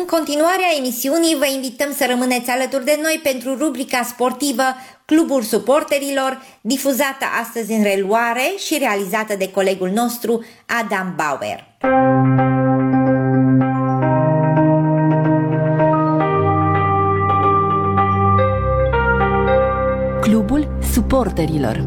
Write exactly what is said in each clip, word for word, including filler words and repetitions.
În continuarea emisiunii vă invităm să rămâneți alături de noi pentru rubrica sportivă Clubul Suporterilor, difuzată astăzi în reluare și realizată de colegul nostru Adam Bauer. Clubul Suporterilor.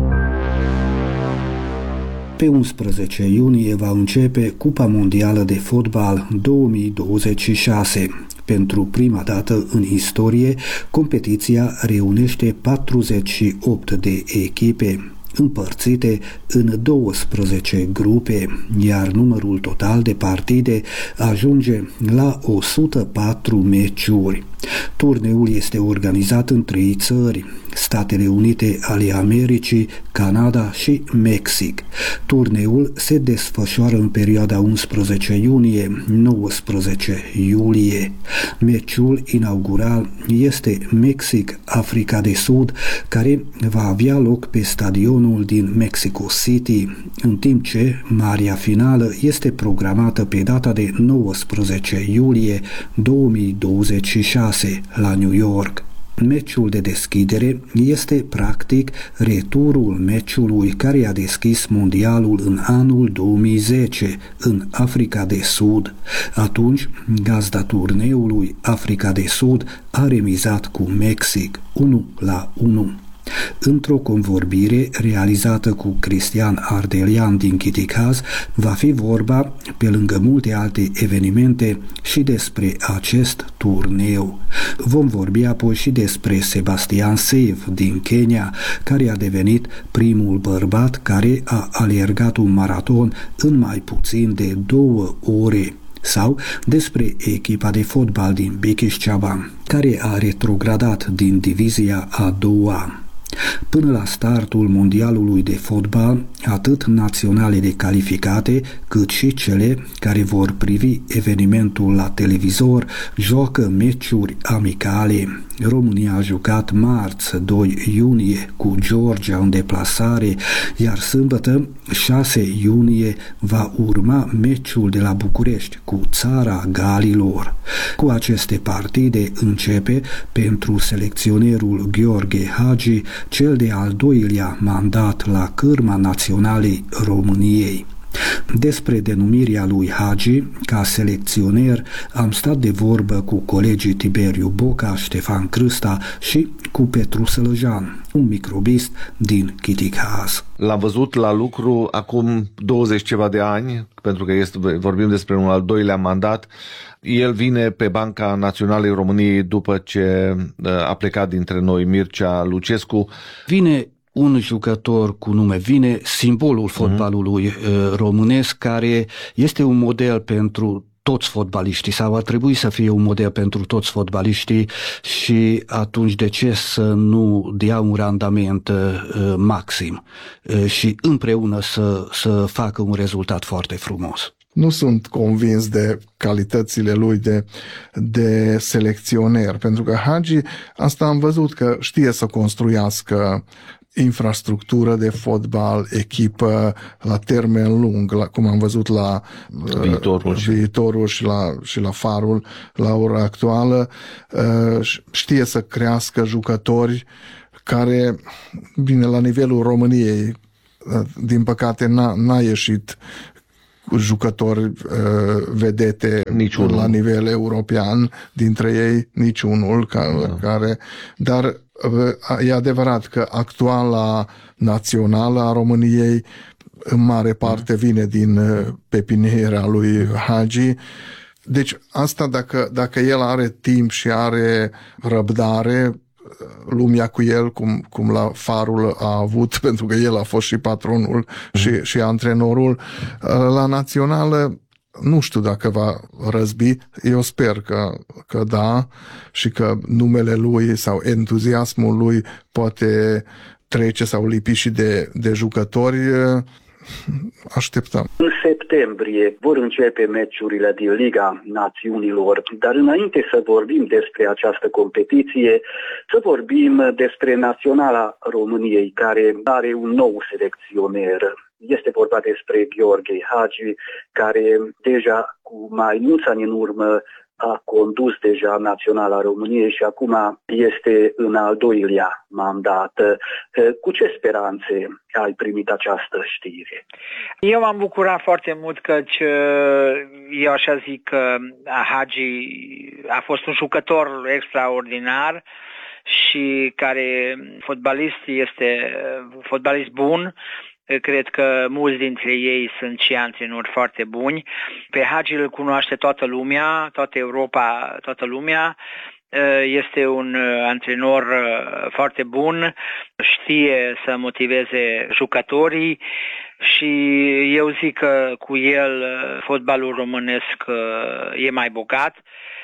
Pe unsprezece iunie va începe Cupa Mondială de Fotbal două mii douăzeci și șase. Pentru prima dată în istorie, competiția reunește patruzeci și opt de echipe, împărțite în douăsprezece grupe, iar numărul total de partide ajunge la o sută patru meciuri. Turneul este organizat în trei țări, Statele Unite ale Americii, Canada și Mexic. Turneul se desfășoară în perioada unsprezece iunie - nouăsprezece iulie. Meciul inaugural este Mexic-Africa de Sud, care va avea loc pe stadionul din Mexico City, în timp ce marea finală este programată pe data de nouăsprezece iulie două mii douăzeci și șase la New York. Meciul de deschidere este practic returul meciului care a deschis mondialul în anul două mii zece în Africa de Sud. Atunci, gazda turneului, Africa de Sud, a remizat cu Mexic unu la unu. Într-o convorbire realizată cu Cristian Ardelian din Chiticaz, va fi vorba, pe lângă multe alte evenimente, și despre acest turneu. Vom vorbi apoi și despre Sebastian Seif din Kenya, care a devenit primul bărbat care a alergat un maraton în mai puțin de două ore, sau despre echipa de fotbal din Bekiș-Ceaban, care a retrogradat din divizia a doua. Până la startul mondialului de fotbal, atât naționalele calificate, cât și cele care vor privi evenimentul la televizor, joacă meciuri amicale. România a jucat marți, doi iunie, cu Georgia în deplasare, iar sâmbătă, șase iunie, va urma meciul de la București cu Țara Galilor. Cu aceste partide începe, pentru selecționerul Gheorghe Hagi, cel de-al doilea mandat la cârma naționalei României. Despre denumirea lui Hagi ca selecționer am stat de vorbă cu colegii Tiberiu Boca, Ștefan Crâsta și cu Petru Sălăjan, un microbist din Chiticaz. L-am văzut la lucru acum douăzeci ceva de ani, pentru că este, vorbim despre un al doilea mandat. El vine pe banca Naționalei României după ce a plecat dintre noi Mircea Lucescu. Vine un jucător cu nume, vine simbolul fotbalului uh-huh. românesc, care este un model pentru toți fotbaliștii, sau ar trebui să fie un model pentru toți fotbaliștii, și atunci de ce să nu dea un randament uh, maxim uh, și împreună să, să facă un rezultat foarte frumos? Nu sunt convins de calitățile lui de, de selecționer, pentru că Hagi, asta am văzut că știe să construiască infrastructură de fotbal, echipă la termen lung, la, cum am văzut la viitorul, uh, viitorul și, la, și la Farul la ora actuală. Uh, știe să crească jucători care, bine, la nivelul României, uh, din păcate n-a, n-a ieșit jucători uh, vedete niciunul la nivel european, dintre ei niciunul care, da. care dar uh, e adevărat că actuala națională a României în mare parte vine din uh, pepiniera lui Hagi. Deci asta, dacă, dacă el are timp și are răbdare, lumea cu el, cum, cum la Farul a avut, pentru că el a fost și patronul și, și antrenorul, la națională nu știu dacă va răzbi. Eu sper că, că da, și că numele lui sau entuziasmul lui poate trece sau lipi și de, de jucători. Așteptăm. În septembrie vor începe meciurile din Liga Națiunilor, dar înainte să vorbim despre această competiție, să vorbim despre Naționala României, care are un nou selecționer. Este vorba despre Gheorghe Hagi, care deja cu mai mulți ani în urmă a condus deja Naționala României și acum este în al doilea mandat. Cu ce speranțe ai primit această știre? Eu m-am bucurat foarte mult căci eu așa zic că Hagi a fost un jucător extraordinar și care fotbalist este fotbalist bun. Cred că mulți dintre ei sunt și antrenori foarte buni. Pe Hagi îl cunoaște toată lumea, toată Europa, toată lumea. Este un antrenor foarte bun, știe să motiveze jucătorii și eu zic că cu el fotbalul românesc e mai bogat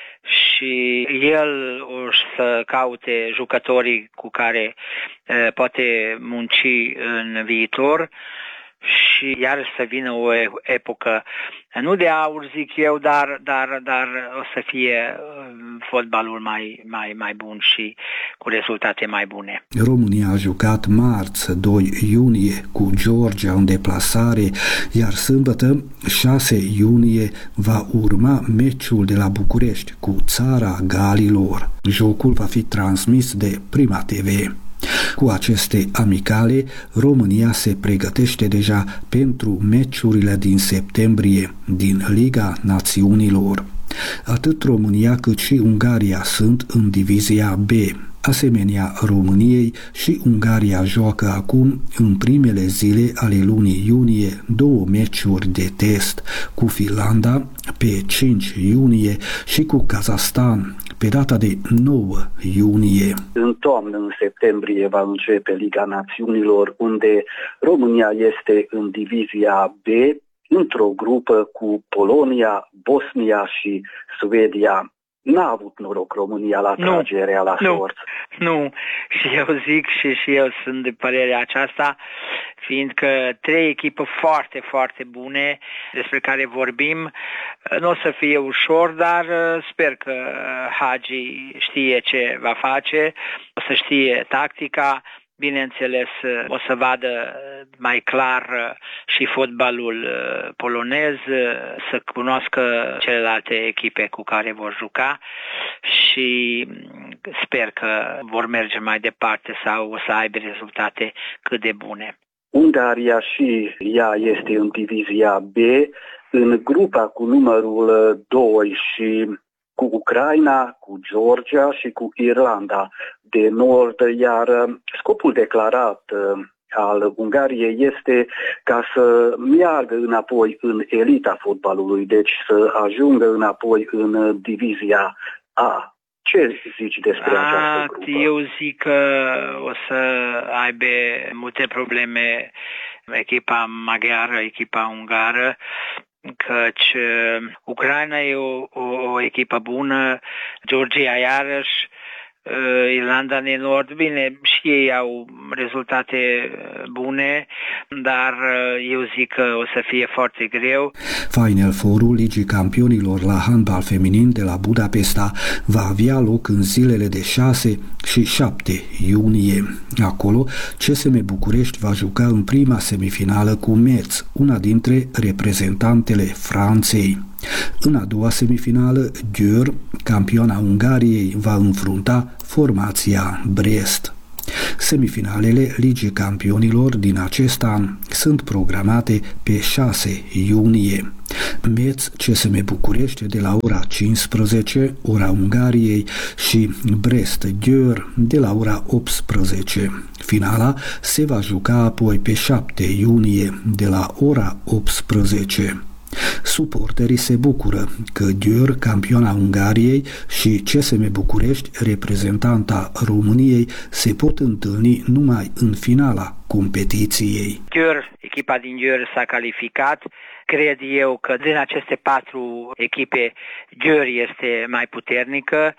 și el o să caute jucătorii cu care e, poate munci în viitor și iar să vină o epocă, nu de aur zic eu, dar, dar, dar o să fie fotbalul mai, mai, mai bun și cu rezultate mai bune. România a jucat marți, doi iunie, cu Georgia în deplasare, iar sâmbătă, șase iunie, va urma meciul de la București cu Țara Galilor. Jocul va fi transmis de Prima T V. Cu aceste amicale, România se pregătește deja pentru meciurile din septembrie din Liga Națiunilor. Atât România cât și Ungaria sunt în divizia B. Asemenea României, și Ungaria joacă acum, în primele zile ale lunii iunie, două meciuri de test, cu Finlanda pe cinci iunie și cu Kazahstan pe data de nouă iunie. În toamnă, în septembrie, va începe Liga Națiunilor, unde România este în divizia B, într-o grupă cu Polonia, Bosnia și Suedia. N-a avut noroc România la tragerea la sorți. Nu, și eu zic și, și eu sunt de părerea aceasta, fiindcă trei echipe foarte, foarte bune despre care vorbim, nu o să fie ușor, dar sper că Hagi știe ce va face, o să știe tactica. Bineînțeles, o să vadă mai clar și fotbalul polonez, să cunoască celelalte echipe cu care vor juca și sper că vor merge mai departe sau o să aibă rezultate cât de bune. Ungaria și ea este în divizia B, în grupa cu numărul doi și cu Ucraina, cu Georgia și cu Irlanda de Nord, iar scopul declarat al Ungariei este ca să meargă înapoi în elita fotbalului, deci să ajungă înapoi în divizia A. Ce zici despre A, această grupă? Eu zic că o să aibă multe probleme echipa maghiară, echipa ungară, căci Ucraina e o, o, o echipă bună, Georgia iarăși, Irlanda de Nord, bine, și ei au rezultate bune, dar eu zic că o să fie foarte greu. Final Four-ul Ligii Campionilor la handbal feminin de la Budapesta va avea loc în zilele de șase și șapte iunie. Acolo, C S M București va juca în prima semifinală cu Metz, una dintre reprezentantele Franței. În a doua semifinală, Győr, campioana Ungariei, va înfrunta formația Brest. Semifinalele Ligii Campionilor din acest an sunt programate pe șase iunie. Metz C S M București de la ora cincisprezece, ora Ungariei, și Brest Győr de la ora optsprezece. Finala se va juca apoi pe șapte iunie de la ora optsprezece. Suporterii se bucură că Győr, campioana Ungariei, și C S M București, reprezentanta României, se pot întâlni numai în finala competiției. Győr, echipa din Győr s-a calificat. Cred eu că din aceste patru echipe Győr este mai puternică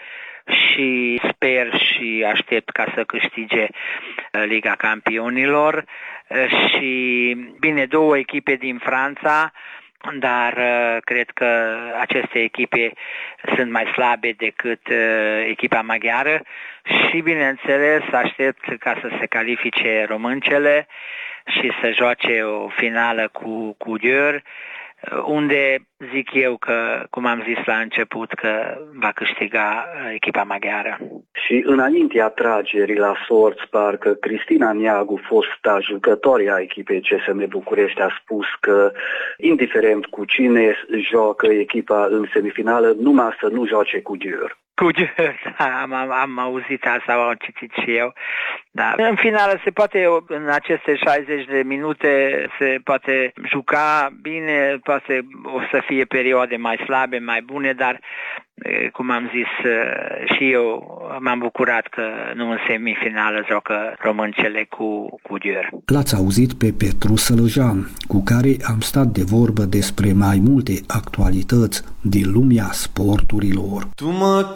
și sper și aștept ca să câștige Liga Campionilor. Și bine, două echipe din Franța, dar uh, cred că aceste echipe sunt mai slabe decât uh, echipa maghiară și, bineînțeles, aștept ca să se califice româncele și să joace o finală cu, cu Győr unde zic eu că, cum am zis la început, că va câștiga echipa maghiară. Și înaintea tragerii la sorți, parcă Cristina Neagu, fosta jucătoare a echipei C S M București, a spus că, indiferent cu cine joacă echipa în semifinală, numai să nu joace cu Dior. Cu Dior, am, am, am auzit asta, am citit și eu. Da. În finală se poate, în aceste șaizeci de minute, se poate juca bine, poate o să fie perioade mai slabe, mai bune, dar cum am zis și eu, m-am bucurat că nu în semifinală joacă româncele cu, cu Dior. L-ați auzit pe Petru Sălăjan, cu care am stat de vorbă despre mai multe actualități din lumea sporturilor. Tu mă